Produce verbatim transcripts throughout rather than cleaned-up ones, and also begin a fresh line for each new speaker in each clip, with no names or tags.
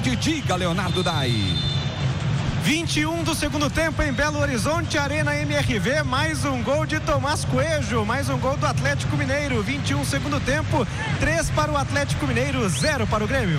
tarde, diga, Leonardo Dai.
vinte e um do segundo tempo em Belo Horizonte, Arena M R V, mais um gol de Tomás Coelho, mais um gol do Atlético Mineiro, vinte e um segundo tempo, três para o Atlético Mineiro, zero para o Grêmio.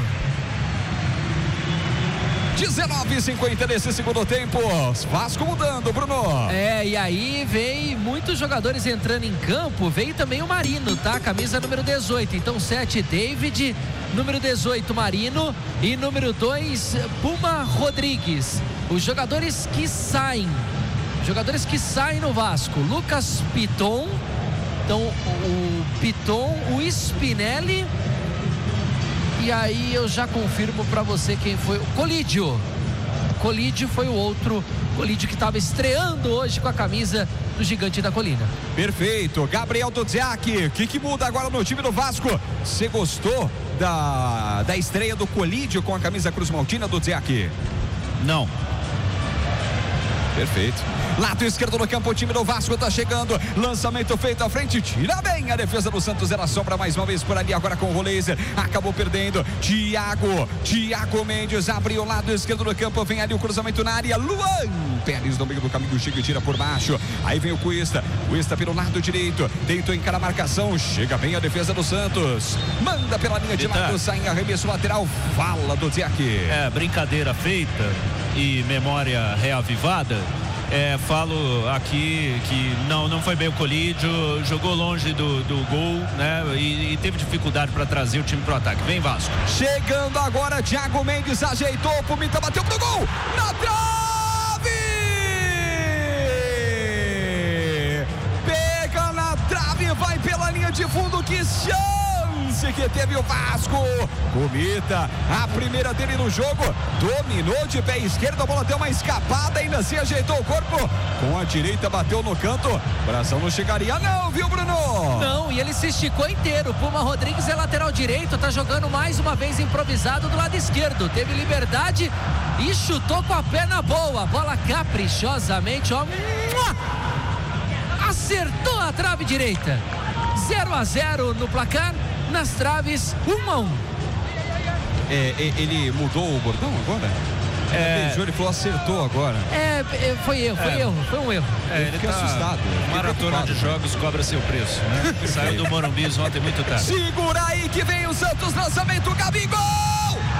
dezenove e cinquenta nesse segundo tempo, Vasco mudando, Bruno.
É, e aí veio muitos jogadores entrando em campo, veio também o Marino, tá? Camisa número dezoito, então sete, David, número dezoito, Marino e número dois, Puma Rodrigues. Os jogadores que saem, jogadores que saem no Vasco, Lucas Piton, então o Piton, o Spinelli. E aí eu já confirmo para você quem foi. O Colídio. Colídio foi o outro. Colídio que estava estreando hoje com a camisa do Gigante da Colina.
Perfeito. Gabriel Dudziak. O que, que muda agora no time do Vasco? Você gostou da, da estreia do Colídio com a camisa Cruz Maltina, Dudziak?
Não.
Perfeito. Lado esquerdo no campo, o time do Vasco tá chegando. Lançamento feito à frente, tira bem a defesa do Santos. Era sobra mais uma vez por ali agora com o Roleiser. Acabou perdendo. Thiago, Thiago Mendes abriu o lado esquerdo do campo. Vem ali o cruzamento na área. Luan Pérez no meio do caminho, chega e tira por baixo. Aí vem o Cuesta. Cuesta pelo lado direito. Tentou encarar a marcação. Chega bem a defesa do Santos. Manda pela linha de lado, sai em arremesso lateral. Fala do Ziak.
É, brincadeira feita e memória reavivada. É, falo aqui que não, não foi bem o Colídio, jogou longe do, do gol, né? E, e teve dificuldade para trazer o time pro ataque. Vem, Vasco.
Chegando agora, Thiago Mendes ajeitou, o Pumita bateu pro gol, na trave! Pega na trave, vai pela linha de fundo, que chance que teve o Vasco. Pumita, a primeira dele no jogo, dominou de pé esquerdo, a bola deu uma escapada, ainda assim ajeitou o corpo, com a direita bateu no canto, bração não chegaria não, viu, Bruno?
Não, e ele se esticou inteiro. Puma Rodrigues é lateral direito, tá jogando mais uma vez improvisado do lado esquerdo, teve liberdade e chutou com a perna boa, bola caprichosamente, ó, acertou a trave direita. Zero a zero no placar, nas traves, um a um.
É, ele mudou o bordão agora? É, beijou, ele falou acertou agora.
É, foi erro, foi é. erro, foi um erro.
É, ele
fica
tá
assustado.
Maratona de jogos cobra seu preço, né? Saiu do Morumbi ontem muito tarde.
Segura aí que vem o Santos, lançamento, Gabigol!